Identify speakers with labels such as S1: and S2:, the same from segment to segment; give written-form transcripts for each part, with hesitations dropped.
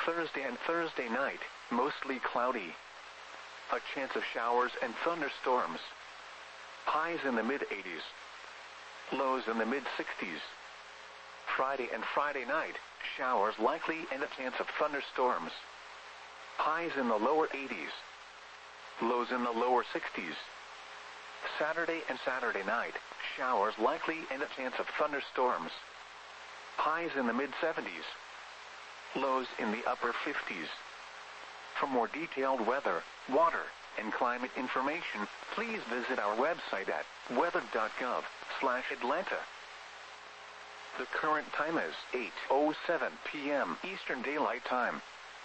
S1: Thursday and Thursday night, mostly cloudy. A chance of showers and thunderstorms. Highs in the mid-80s. Lows in the mid-60s. Friday and Friday night, showers likely and a chance of thunderstorms. Highs in the lower 80s. Lows in the lower 60s. Saturday and Saturday night, showers likely and a chance of thunderstorms. Highs in the mid-70s. Lows in the upper 50s. For more detailed weather, water, and climate information, please visit our website at weather.gov/Atlanta. The current time is 8:07 p.m. Eastern Daylight Time.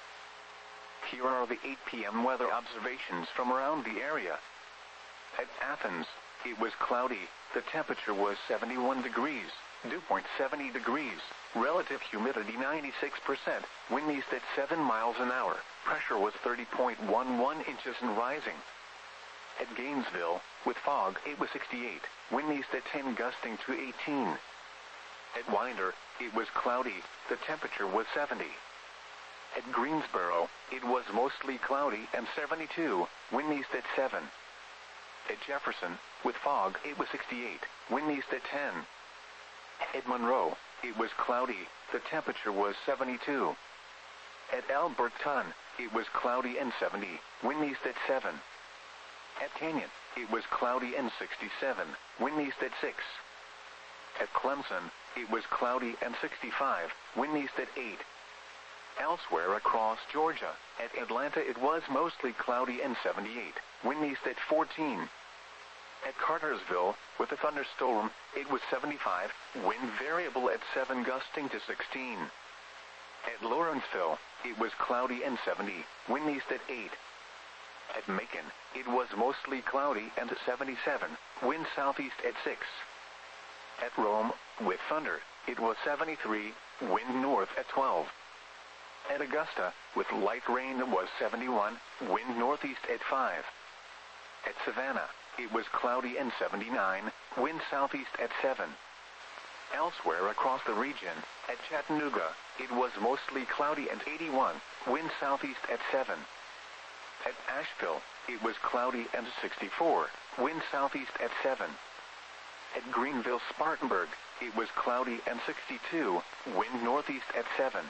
S1: Here are the 8 p.m. weather observations from around the area. At Athens, it was cloudy. The temperature was 71 degrees, dew point 70 degrees, relative humidity 96%, wind east at 7 miles an hour, pressure was 30.11 inches and rising. At Gainesville, with fog, it was 68, wind east at 10 gusting to 18. At Winder, it was cloudy. The temperature was 70. At Greensboro, it was mostly cloudy and 72, wind east at 7. At Jefferson, with fog, it was 68, wind east at 10. At Monroe, it was cloudy. The temperature was 72. At Alberton, it was cloudy and 70, wind east at 7. At Canyon, it was cloudy and 67, wind east at 6. At Clemson, it was cloudy and 65, wind east at 8. Elsewhere across Georgia, at Atlanta it was mostly cloudy and 78, wind east at 14. At Cartersville, with a thunderstorm, it was 75, wind variable at 7 gusting to 16. At Lawrenceville, it was cloudy and 70, wind east at 8. At Macon, it was mostly cloudy and 77, wind southeast at 6. At Rome, with thunder, it was 73, wind north at 12. At Augusta, with light rain, it was 71, wind northeast at 5. At Savannah, it was cloudy and 79, wind southeast at 7. Elsewhere across the region, at Chattanooga, it was mostly cloudy and 81, wind southeast at 7. At Asheville, it was cloudy and 64, wind southeast at 7. At Greenville-Spartanburg, it was cloudy and 62, wind northeast at 7.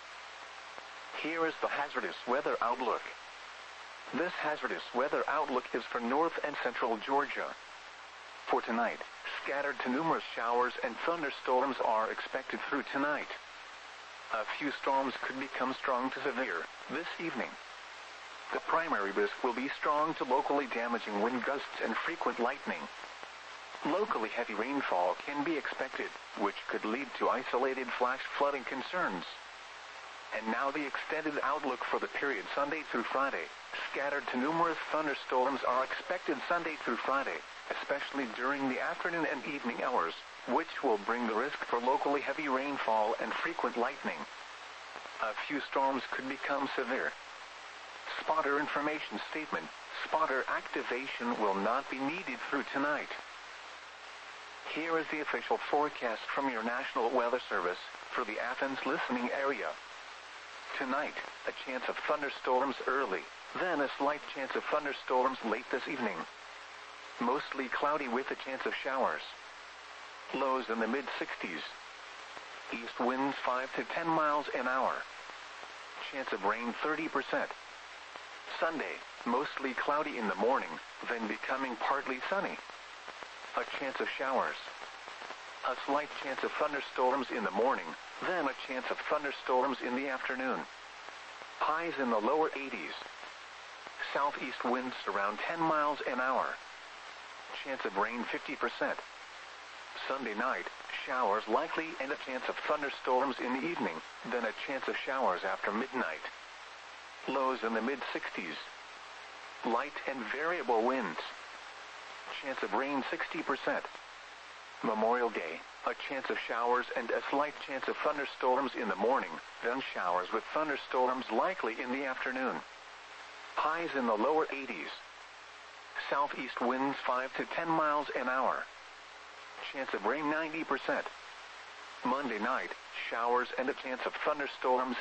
S1: Here is the hazardous weather outlook. This hazardous weather outlook is for north and central Georgia. For tonight, scattered to numerous showers and thunderstorms are expected through tonight. A few storms could become strong to severe this evening. The primary risk will be strong to locally damaging wind gusts and frequent lightning. Locally heavy rainfall can be expected, which could lead to isolated flash flooding concerns. And now the extended outlook for the period Sunday through Friday. Scattered to numerous thunderstorms are expected Sunday through Friday, especially during the afternoon and evening hours, which will bring the risk for locally heavy rainfall and frequent lightning. A few storms could become severe. Spotter information statement. Spotter activation will not be needed through tonight. Here is the official forecast from your National Weather Service for the Athens listening area. Tonight, a chance of thunderstorms early, then a slight chance of thunderstorms late this evening. Mostly cloudy with a chance of showers. Lows in the mid-60s. East winds 5 to 10 miles an hour. Chance of rain 30%. Sunday, mostly cloudy in the morning, then becoming partly sunny. A chance of showers. A slight chance of thunderstorms in the morning, then a chance of thunderstorms in the afternoon. Highs in the lower 80s. Southeast winds around 10 miles an hour. Chance of rain 50%. Sunday night, showers likely and a chance of thunderstorms in the evening, then a chance of showers after midnight. Lows in the mid-60s. Light and variable winds. Chance of rain 60%. Memorial Day, a chance of showers and a slight chance of thunderstorms in the morning, then showers with thunderstorms likely in the afternoon. Highs in the lower 80s. Southeast winds 5 to 10 miles an hour. Chance of rain 90%. Monday night, showers and a chance of thunderstorms